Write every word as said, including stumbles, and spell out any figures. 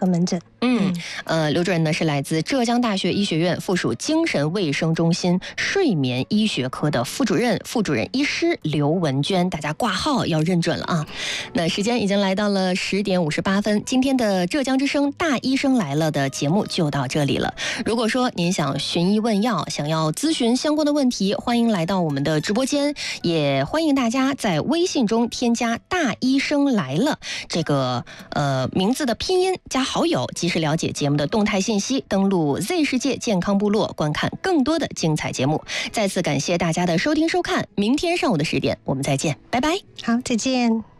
科门诊。 嗯，呃，刘主任呢是来自浙江大学医学院附属精神卫生中心睡眠医学科的副主任、副主任医师刘文娟，大家挂号要认准了啊。那时间已经来到了十点五十八分，今天的浙江之声大医生来了的节目就到这里了。如果说您想寻医问药，想要咨询相关的问题，欢迎来到我们的直播间，也欢迎大家在微信中添加大医生来了这个呃名字的拼音加好友，及时了解节目的动态信息，登录 Z 世界健康部落观看更多的精彩节目。再次感谢大家的收听收看，明天上午的十点我们再见，拜拜。 好，再见。